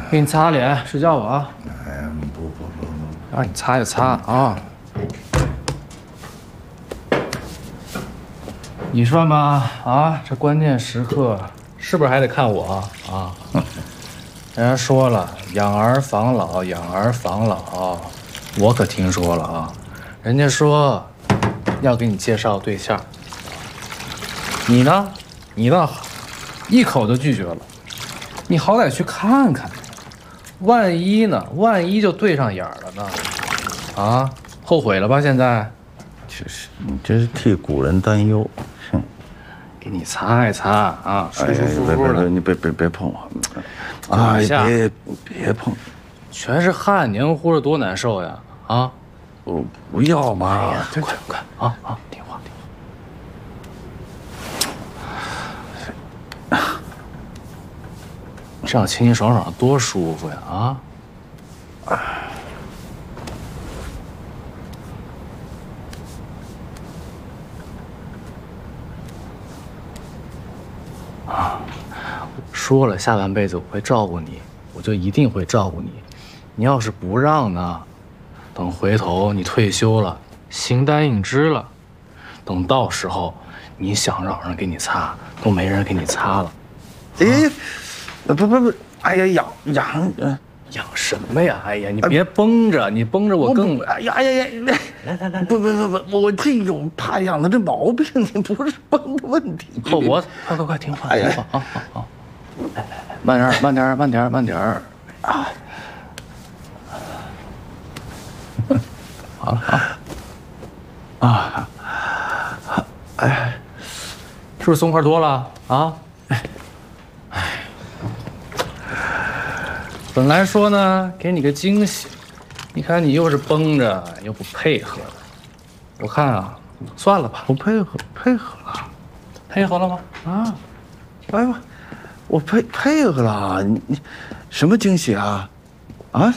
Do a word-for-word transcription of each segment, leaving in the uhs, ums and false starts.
给你擦脸，睡觉吧啊！ 哎，不不不不， 让你擦就擦啊！你说吧啊，这关键时刻是不是还得看我啊？人家说了，养儿防老，养儿防老，我可听说了啊。人家说要给你介绍对象，你呢？你倒好，一口就拒绝了。你好歹去看看，万一呢？万一就对上眼了呢？啊，后悔了吧？现在？ 就是你这是替古人担忧。哼， 给你擦一擦啊，舒舒服服的。 哎，你别别别碰我！哎，别别碰， 全是汗，黏糊糊的多难受呀！啊， 我不要嘛！ 哎呀，快快啊啊，听话听话。这样清清爽爽多舒服呀！啊！啊！说了，下半辈子我会照顾你，我就一定会照顾你。你要是不让呢，等回头你退休了，形单影只了，等到时候你想让人给你擦，都没人给你擦了。 哎，不不不，哎呀，痒痒， 痒什么呀？哎呀，你别绷着，你绷着我更…… 哎呀哎呀呀！来来来，不不不不，我这有怕痒的这毛病，你不是绷的问题。 后脖子，快快快，听话听话啊！好好，来来来，慢点慢点慢点慢点啊！好了啊啊！哎，是不是松快多了啊？哎哎，本来说呢，给你个惊喜，你看你又是绷着又不配合的，我看啊，算了吧。 我配合配合了， 配合了吗？ 啊，哎呦，我配配合了，你你什么惊喜啊？啊？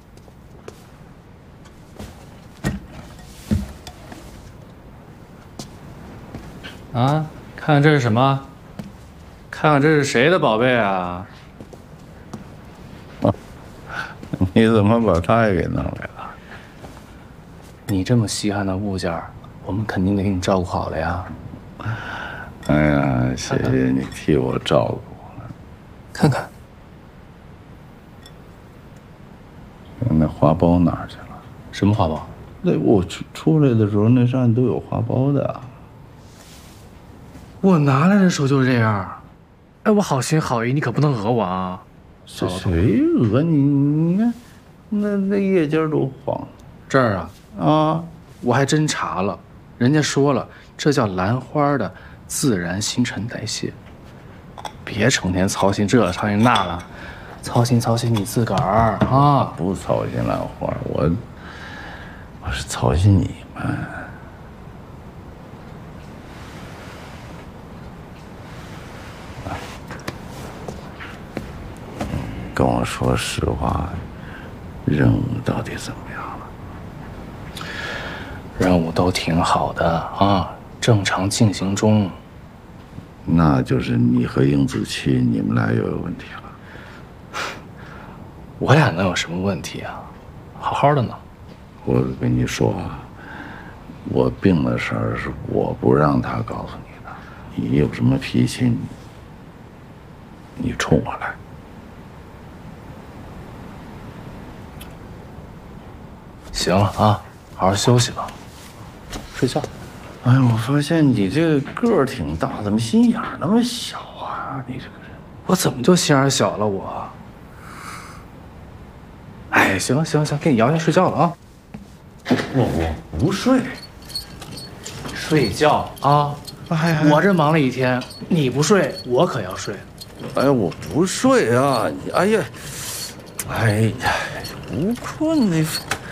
啊，看看这是什么？看看这是谁的宝贝啊？ 你怎么把他也给弄来了？ 你这么稀罕的物件，我们肯定得给你照顾好了呀。 哎呀，谢谢你替我照顾。 看看， 那花苞哪儿去了？ 什么花苞？ 那我出出来的时候，那上面都有花苞的。 我拿来的时候就是这样。哎，我好心好意，你可不能讹我啊！ 这谁讹你？你看，那那叶尖都黄。 这儿啊啊， 我还真查了，人家说了，这叫兰花的自然新陈代谢。别成天操心这操心那了，操心操心你自个儿啊！ 不操心兰花，我我是操心你们。跟我说实话，任务到底怎么样了？ 任务都挺好的啊，正常进行中。 那就是你和英子期，你们俩又有问题了。 我俩能有什么问题啊？好好的呢。 我跟你说啊，我病的事儿是我不让他告诉你的。你有什么脾气，你你冲我来。 行了啊，好好休息吧，睡觉。 哎呀，我发现你这个儿挺大，怎么心眼那么小啊？你这个人， 我怎么就心眼小了我？哎，行了行了行了，给你摇下睡觉了啊。 我我不睡， 睡觉啊！ 哎我这忙了一天，你不睡，我可要睡。 哎，我不睡啊！哎呀，哎呀，不困你。